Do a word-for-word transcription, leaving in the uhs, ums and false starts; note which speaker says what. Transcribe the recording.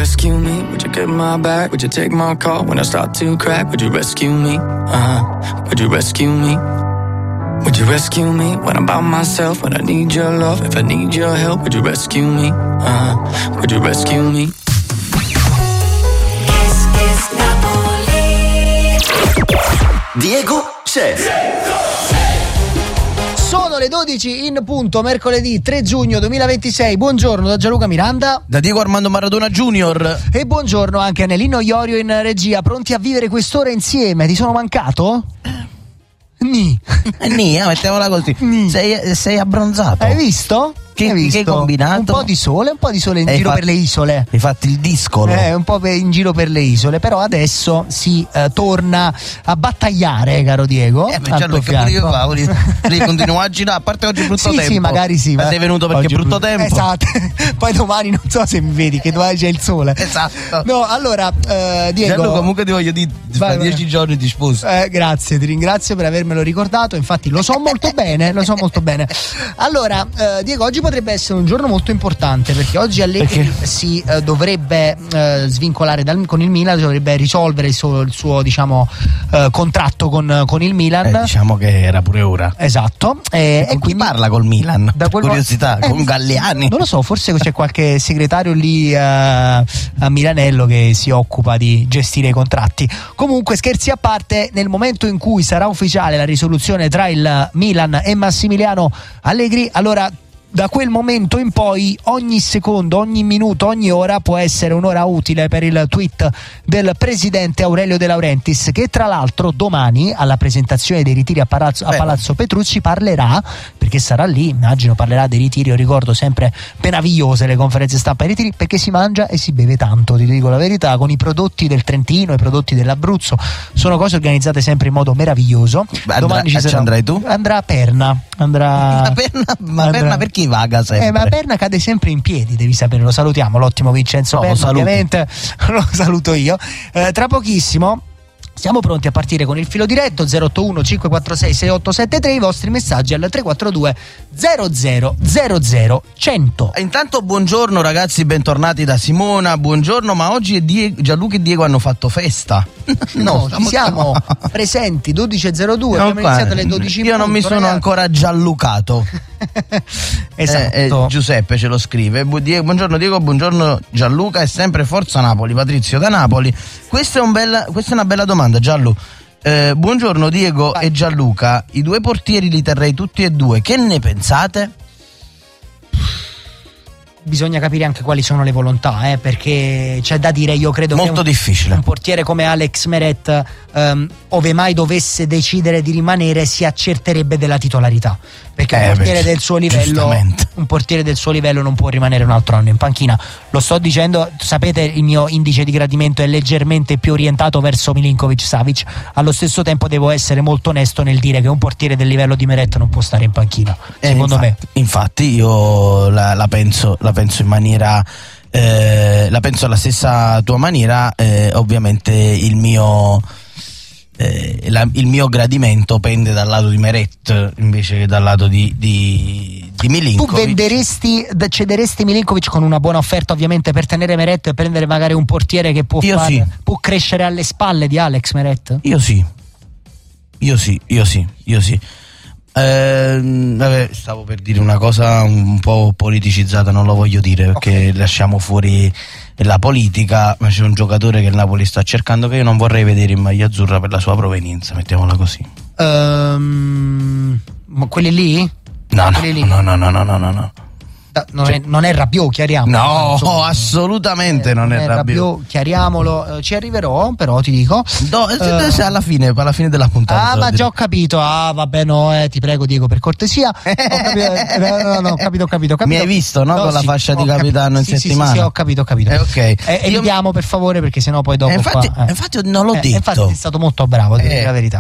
Speaker 1: rescue me? Would you get my back? Would you take my call when I start to crack? Would you rescue me? Uh-huh. Would you rescue me? Would you rescue me when I'm by myself? When I need your love, if I need your help, would you rescue me? Uh-huh. Would you rescue me?
Speaker 2: Kiss Kiss Napoli.
Speaker 3: Diego c'è.
Speaker 4: Sono le dodici in punto, mercoledì tre giugno duemilaventisei. Buongiorno da Gianluca Miranda,
Speaker 5: da Diego Armando Maradona Junior.
Speaker 4: E buongiorno anche a Nelino Iorio in regia. Pronti a vivere quest'ora insieme? Ti sono mancato? Ni.
Speaker 5: Ni, eh, mettiamola così. Ni. Sei, sei abbronzato.
Speaker 4: Hai visto?
Speaker 5: Che,
Speaker 4: hai visto?
Speaker 5: Che hai combinato?
Speaker 4: Un po' di sole, un po' di sole in
Speaker 5: hai
Speaker 4: giro
Speaker 5: fa-
Speaker 4: per le isole.
Speaker 5: Hai fatto il discolo.
Speaker 4: Eh, un po' per, in giro per le isole. Però adesso si eh, torna a battagliare, caro Diego.
Speaker 5: Eh, beh, certo, che pure io fa, continuo a girare. A parte oggi è brutto
Speaker 4: sì,
Speaker 5: tempo.
Speaker 4: Sì, magari sì.
Speaker 5: Ma sei venuto perché è brutto tempo.
Speaker 4: Esatto. Poi domani non so se mi vedi, che domani c'è il sole.
Speaker 5: Esatto.
Speaker 4: No, allora, eh, Diego.
Speaker 5: Gianluca, comunque ti voglio dire, fra dieci giorni ti sposo.
Speaker 4: Eh, grazie, ti ringrazio per avermelo ricordato. Infatti, lo so molto bene, lo so molto bene. Allora, eh, Diego, oggi potrebbe essere un giorno molto importante perché oggi Allegri perché? si eh, dovrebbe eh, svincolare dal, con il Milan, dovrebbe risolvere il suo, il suo diciamo eh, contratto con, con il Milan.
Speaker 5: Eh, diciamo che era pure ora.
Speaker 4: Esatto. E,
Speaker 5: e quindi parla col Milan? Da per curiosità, mo- con eh, Galliani.
Speaker 4: Non lo so, forse c'è qualche segretario lì eh, a Milanello che si occupa di gestire i contratti. Comunque, scherzi a parte, nel momento in cui sarà ufficiale la risoluzione tra il Milan e Massimiliano Allegri, allora da quel momento in poi ogni secondo, ogni minuto, ogni ora può essere un'ora utile per il tweet del presidente Aurelio De Laurentiis, che tra l'altro domani alla presentazione dei ritiri a Palazzo, a Palazzo Petrucci parlerà, perché sarà lì, immagino parlerà dei ritiri. Io ricordo sempre meravigliose le conferenze stampa ai ritiri, perché si mangia e si beve tanto, ti dico la verità, con i prodotti del Trentino, i prodotti dell'Abruzzo, sono cose organizzate sempre in modo meraviglioso.
Speaker 5: Andrà,
Speaker 4: domani ci sarà,
Speaker 5: andrai tu?
Speaker 4: Andrà a Perna, andrà
Speaker 5: a Perna, ma
Speaker 4: andrà,
Speaker 5: Perna perché vaga sempre?
Speaker 4: Eh, ma Perna cade sempre in piedi, devi sapere, lo salutiamo, l'ottimo Vincenzo
Speaker 5: no,
Speaker 4: Perna,
Speaker 5: lo
Speaker 4: ovviamente lo saluto io. Eh, tra pochissimo siamo pronti a partire con il filo diretto zero otto uno cinque quattro sei sei otto sette tre, i vostri messaggi al tre quattro due zero zero zero zero cento.
Speaker 5: Intanto buongiorno ragazzi, bentornati da Simona, buongiorno, ma oggi è Die- Gianluca e Diego hanno fatto festa.
Speaker 4: No, no siamo presenti dodici e zero due,
Speaker 5: no,
Speaker 4: abbiamo iniziato alle dodici.
Speaker 5: Io non mi sono ragazzi. ancora giallucato.
Speaker 4: Esatto.
Speaker 5: Eh, eh, Giuseppe ce lo scrive. Diego, buongiorno Diego, buongiorno Gianluca e sempre forza Napoli. Patrizio da Napoli. Questa è, un bella, questa è una bella domanda, Gianlu. Eh, buongiorno Diego Vai. e Gianluca. I due portieri li terrei tutti e due. Che ne pensate?
Speaker 4: Bisogna capire anche quali sono le volontà, eh, perché c'è da dire, io credo
Speaker 5: molto
Speaker 4: che un,
Speaker 5: difficile.
Speaker 4: un portiere come Alex Meret, um, ove mai dovesse decidere di rimanere, si accerterebbe della titolarità, perché eh, un portiere del suo livello un portiere del suo livello non può rimanere un altro anno in panchina. Lo sto dicendo, sapete, il mio indice di gradimento è leggermente più orientato verso Milinkovic-Savic. Allo stesso tempo devo essere molto onesto nel dire che un portiere del livello di Meret non può stare in panchina, eh, secondo
Speaker 5: infatti,
Speaker 4: me.
Speaker 5: Infatti io la, la penso la penso in maniera eh, la penso alla stessa tua maniera. Eh, ovviamente il mio eh, la, il mio gradimento pende dal lato di Meret invece che dal lato di, di, di Milinkovic.
Speaker 4: Tu venderesti, cederesti Milinkovic con una buona offerta ovviamente per tenere Meret e prendere magari un portiere che può,
Speaker 5: io
Speaker 4: fare,
Speaker 5: sì.
Speaker 4: può crescere alle spalle di Alex Meret?
Speaker 5: Io sì io sì io sì io sì Eh, vabbè, stavo per dire una cosa un po' politicizzata, non lo voglio dire perché okay. lasciamo fuori la politica, ma c'è un giocatore che il Napoli sta cercando che io non vorrei vedere in maglia azzurra per la sua provenienza, mettiamola così.
Speaker 4: Um, quelli lì?
Speaker 5: No, no,
Speaker 4: quelli lì?
Speaker 5: no, no, no, no, no, no.
Speaker 4: Non,
Speaker 5: cioè,
Speaker 4: è, non è Rabiot, chiariamo.
Speaker 5: No, insomma, assolutamente eh, non, non è, è Rabiot. Rabiot,
Speaker 4: chiariamolo, ci arriverò, però ti dico.
Speaker 5: No, uh, alla fine, alla fine della puntata.
Speaker 4: Ah, ma già ho capito. Ah, vabbè, no, eh, ti prego, Diego, per cortesia. Ho capito, eh, no, no, ho capito, ho capito, ho capito.
Speaker 5: Mi hai visto, no? no con sì, la fascia di capitano in
Speaker 4: sì,
Speaker 5: settimana.
Speaker 4: Sì, sì, sì, ho capito, ho capito.
Speaker 5: Eh, ok.
Speaker 4: Eh, evitiamo, per favore, perché sennò poi dopo.
Speaker 5: Eh, infatti,
Speaker 4: qua, eh.
Speaker 5: infatti non l'ho
Speaker 4: eh,
Speaker 5: detto.
Speaker 4: Infatti, sei stato molto bravo, devo dire la verità.